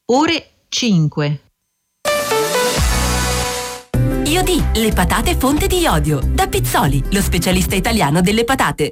ore 5. Iodi, le patate fonte di iodio. Da Pizzoli, lo specialista italiano delle patate.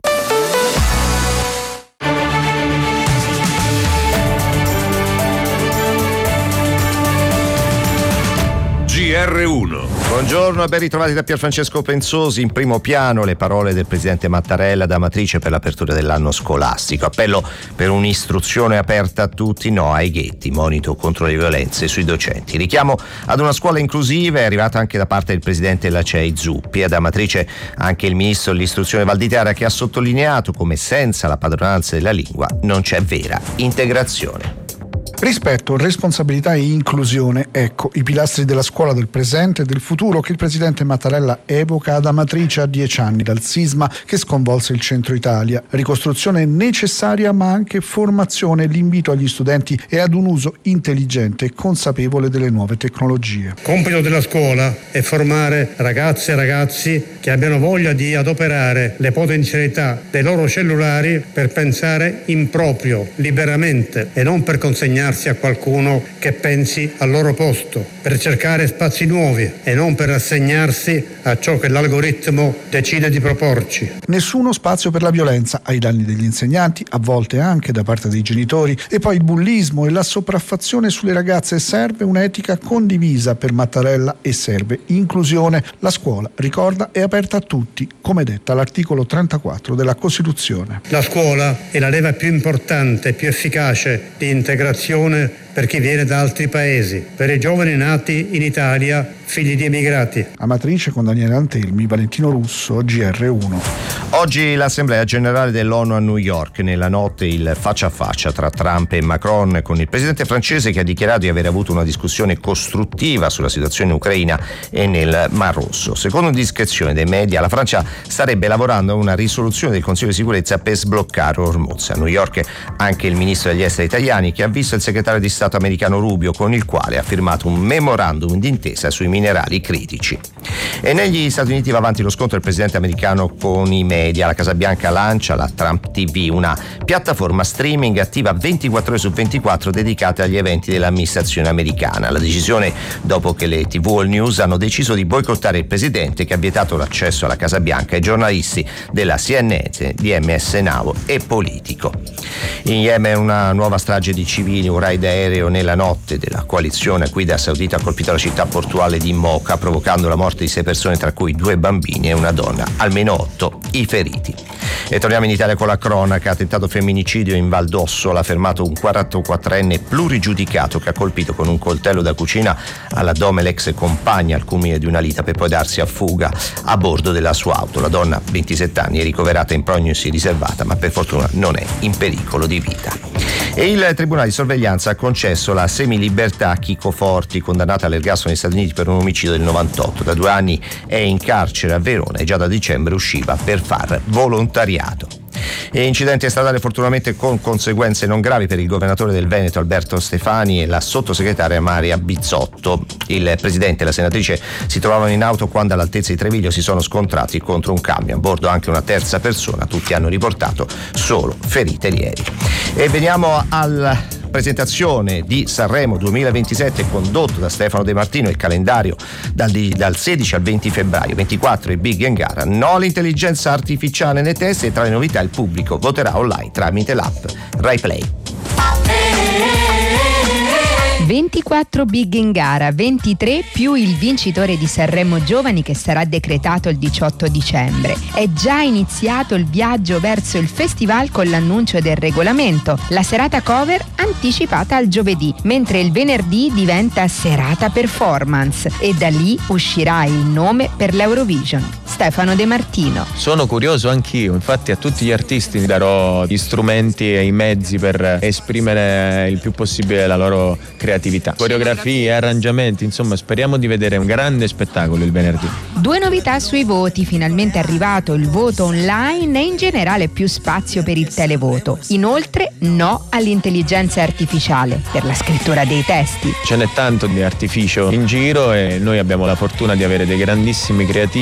GR1. Buongiorno e ben ritrovati da Pierfrancesco Pensosi. In primo piano le parole del presidente Mattarella ad Amatrice per l'apertura dell'anno scolastico. Appello per un'istruzione aperta a tutti, no ai ghetti, monito contro le violenze sui docenti. Richiamo ad una scuola inclusiva è arrivata anche da parte del presidente della CEI Zuppi. Ad Amatrice anche il ministro dell'istruzione Valditara, che ha sottolineato come senza la padronanza della lingua non c'è vera integrazione. Rispetto, responsabilità e inclusione, ecco i pilastri della scuola del presente e del futuro che il presidente Mattarella evoca ad Amatrice a 10 anni dal sisma che sconvolse il centro Italia. Ricostruzione necessaria ma anche formazione, l'invito agli studenti e ad un uso intelligente e consapevole delle nuove tecnologie. Compito della scuola è formare ragazze e ragazzi che abbiano voglia di adoperare le potenzialità dei loro cellulari per pensare in proprio, liberamente e non per consegnarsi a qualcuno che pensi al loro posto, per cercare spazi nuovi e non per rassegnarsi a ciò che l'algoritmo decide di proporci. Nessuno spazio per la violenza ai danni degli insegnanti, a volte anche da parte dei genitori, e poi il bullismo e la sopraffazione sulle ragazze. Serve un'etica condivisa per Mattarella e serve inclusione. La scuola, ricorda, è aperta a tutti, come detta l'articolo 34 della Costituzione. La scuola è la leva più importante e più efficace di integrazione per chi viene da altri paesi, per i giovani nati in Italia, figli di emigrati. Amatrice con Daniele Antelmi, Valentino Russo, GR1. Oggi l'Assemblea Generale dell'ONU a New York. Nella notte il faccia a faccia tra Trump e Macron, con il presidente francese che ha dichiarato di aver avuto una discussione costruttiva sulla situazione ucraina e nel Mar Rosso. Secondo indiscrezione dei media, la Francia starebbe lavorando a una risoluzione del Consiglio di sicurezza per sbloccare Hormuz. A New York anche il ministro degli esteri italiani, che ha visto il segretario di Stato americano Rubio, con il quale ha firmato un memorandum d'intesa sui minerali critici. E negli Stati Uniti va avanti lo scontro del presidente americano con i media. La Casa Bianca lancia la Trump TV, una piattaforma streaming attiva 24 ore su 24 dedicata agli eventi dell'amministrazione americana. La decisione dopo che le TV All News hanno deciso di boicottare il presidente, che ha vietato l'accesso alla Casa Bianca ai giornalisti della CNN, di MS Now e Politico. In Yemen una nuova strage di civili, un raid aereo nella notte della coalizione a guida saudita ha colpito la città portuale di Mocha, provocando la morte di 6 persone, tra cui 2 bambini e una donna, almeno 8 i feriti. E torniamo in Italia con la cronaca. Tentato femminicidio in Val d'Ossola, fermato un 44enne plurigiudicato che ha colpito con un coltello da cucina all'addome l'ex compagna al culmine di una lite per poi darsi a fuga a bordo della sua auto. La donna, 27 anni, è ricoverata in prognosi riservata, ma per fortuna non è in pericolo di vita. E il Tribunale di sorveglianza ha concesso la semilibertà a Chico Forti, condannato all'ergastolo negli Stati Uniti per un omicidio del 98. Da 2 anni è in carcere a Verona e già da dicembre usciva per far volontariato. E incidente stradale fortunatamente con conseguenze non gravi per il governatore del Veneto Alberto Stefani e la sottosegretaria Maria Bizzotto. Il presidente e la senatrice si trovavano in auto quando all'altezza di Treviglio si sono scontrati contro un camion, a bordo anche una terza persona. Tutti hanno riportato solo ferite lievi. E veniamo alla presentazione di Sanremo 2027 condotto da Stefano De Martino. Il calendario dal 16 al 20 febbraio, 24 il Big in gara, no l'intelligenza artificiale nei test, e tra le novità il pubblico voterà online tramite l'app RaiPlay. 24 big in gara, 23 più il vincitore di Sanremo Giovani che sarà decretato il 18 dicembre. È già iniziato il viaggio verso il festival con l'annuncio del regolamento. La serata cover anticipata al giovedì, mentre il venerdì diventa serata performance e da lì uscirà il nome per l'Eurovision. Stefano De Martino. Sono curioso anch'io, infatti a tutti gli artisti darò gli strumenti e i mezzi per esprimere il più possibile la loro creatività. Coreografie, arrangiamenti, insomma speriamo di vedere un grande spettacolo il venerdì. 2 novità sui voti, finalmente è arrivato il voto online e in generale più spazio per il televoto. Inoltre no all'intelligenza artificiale per la scrittura dei testi. Ce n'è tanto di artificio in giro e noi abbiamo la fortuna di avere dei grandissimi creativi